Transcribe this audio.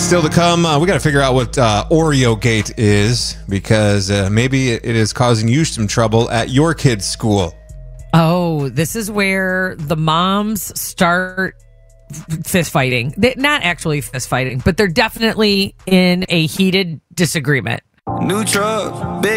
Still to come, we got to figure out what Oreo Gate is, because maybe it is causing you some trouble at your kid's school. Oh, this is where the moms start fist fighting. Not actually fist fighting, but they're definitely in a heated disagreement. New truck, big